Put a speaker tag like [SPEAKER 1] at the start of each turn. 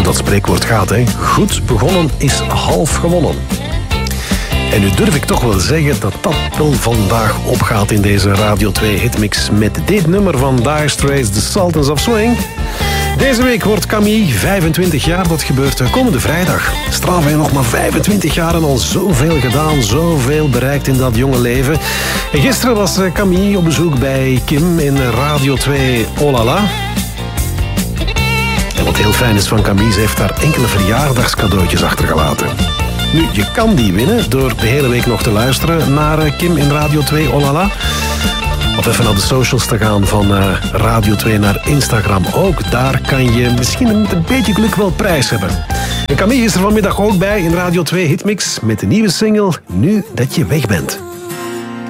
[SPEAKER 1] hoe dat spreekwoord gaat, hè. Goed begonnen is half gewonnen. En nu durf ik toch wel zeggen dat dat wel vandaag opgaat in deze Radio 2 Hitmix met dit nummer van Dire Straits, The Sultans of Swing. Deze week wordt Camille 25 jaar, dat gebeurt komende vrijdag. Straf, hij nog maar 25 jaar en al zoveel gedaan, zoveel bereikt in dat jonge leven. En gisteren was Camille op bezoek bij Kim in Radio 2 Oh La La. En wat heel fijn is van Camille, ze heeft daar enkele verjaardagscadeautjes achtergelaten. Nu, je kan die winnen door de hele week nog te luisteren naar Kim in Radio 2 Oh La La. Of even naar de socials te gaan van Radio 2 naar Instagram ook. Daar kan je misschien met een beetje geluk wel prijs hebben. En Camille is er vanmiddag ook bij in Radio 2 Hitmix met de nieuwe single Nu dat je weg bent.